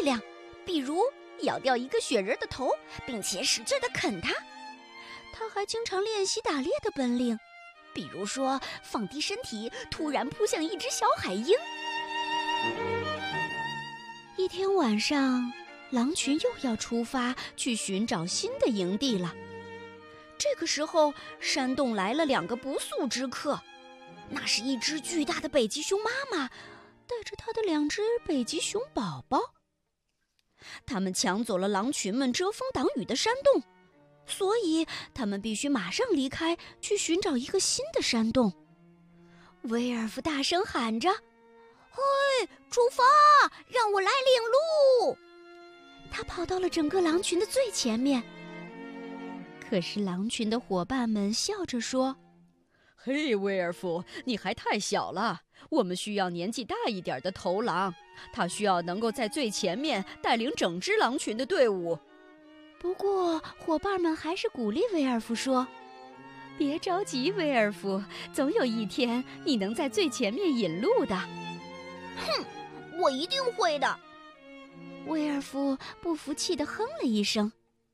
量，比如咬掉一个雪人的头，并且使劲地啃它。他还经常练习打猎的本领，比如说放低身体，突然扑向一只小海鹰。一天晚上，狼群又要出发去寻找新的营地了。这个时候，山洞来了2个不速之客，那是一只巨大的北极熊妈妈，带着她的2只北极熊宝宝。他们抢走了狼群们遮风挡雨的山洞，所以他们必须马上离开，去寻找一个新的山洞。威尔夫大声喊着：“嘿，出发！让我来领路！”他跑到了整个狼群的最前面。可是狼群的伙伴们笑着说：“ 嘿，威尔夫，你还太小了，我们需要年纪大一点的头狼，他需要能够在最前面带领整支狼群的队伍。” 不过伙伴们还是鼓励威尔夫说：“别着急，威尔夫，总有一天你能在最前面引路的。” 哼，我一定会的。 威尔夫不服气地哼了一声。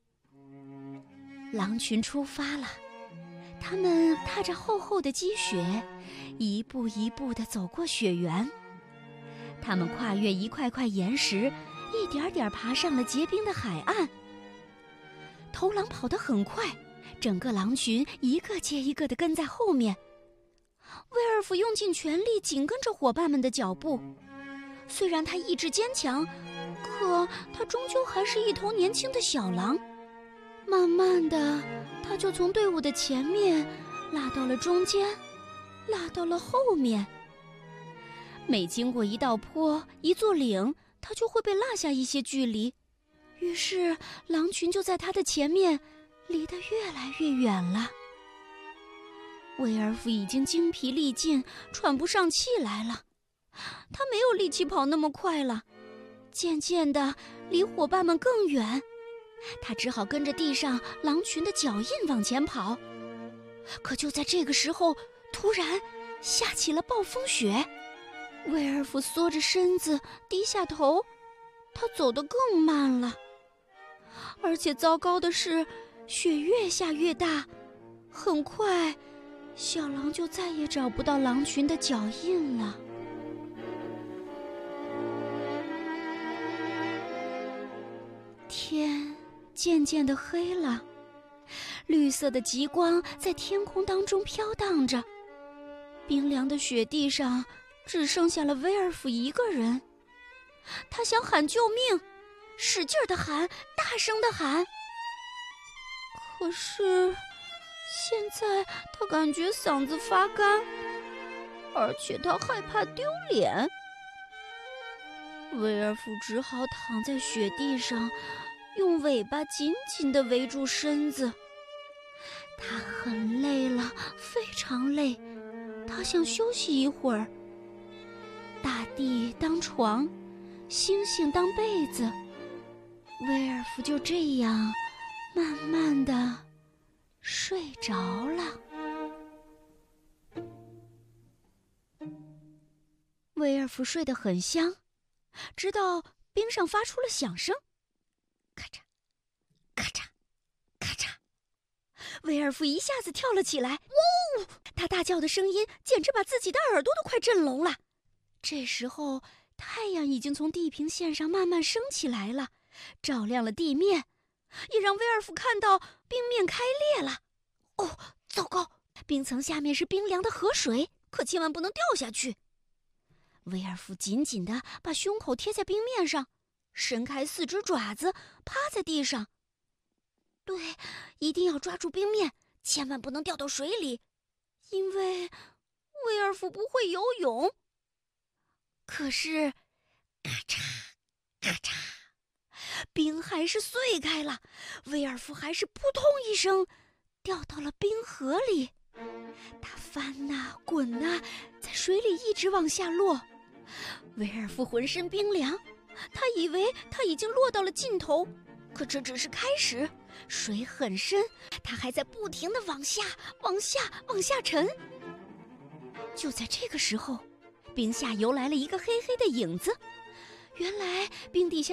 狼群出发了，他们踏着厚厚的积雪，一步一步地走过雪原。他们跨越一块块岩石，一点点爬上了结冰的海岸。头狼跑得很快，整个狼群一个接一个地跟在后面。威尔夫用尽全力紧跟着伙伴们的脚步，虽然他意志坚强，可他终究还是一头年轻的小狼。慢慢的，他就从队伍的前面拉到了中间，拉到了后面。每经过一道坡、一座岭，他就会被落下一些距离，于是狼群就在他的前面离得越来越远了。威尔夫已经精疲力尽，喘不上气来了，他没有力气跑那么快了，渐渐地离伙伴们更远。他只好跟着地上狼群的脚印往前跑。可就在这个时候，突然下起了暴风雪。威尔夫缩着身子，低下头，他走得更慢了。而且糟糕的是，雪越下越大，很快小狼就再也找不到狼群的脚印了。天渐渐地黑了，绿色的极光在天空当中飘荡着，冰凉的雪地上只剩下了威尔夫一个人。他想喊救命，使劲地喊，大声地喊。可是现在他感觉嗓子发干，而且他害怕丢脸。威尔夫只好躺在雪地上，用尾巴紧紧地围住身子。他很累了，非常累，他想休息一会儿。大地当床，星星当被子，威尔夫就这样慢慢地睡着了。威尔夫睡得很香，直到冰上发出了响声，咔嚓咔嚓咔嚓。威尔夫一下子跳了起来，呜！他大叫的声音简直把自己的耳朵都快震聋了。这时候太阳已经从地平线上慢慢升起来了，照亮了地面，也让威尔夫看到冰面开裂了。哦，糟糕！冰层下面是冰凉的河水，可千万不能掉下去。威尔夫紧紧地把胸口贴在冰面上，伸开4只爪子，趴在地上。对，一定要抓住冰面，千万不能掉到水里，因为威尔夫不会游泳。可是，咔嚓咔嚓，冰还是碎开了，威尔夫还是扑通一声掉到了冰河里。他翻呐滚呐，在水里一直往下落。威尔夫浑身冰凉，他以为他已经落到了尽头，可这只是开始，水很深，他还在不停地往下往下沉。就在这个时候，冰下游来了一个黑黑的影子，原来冰底下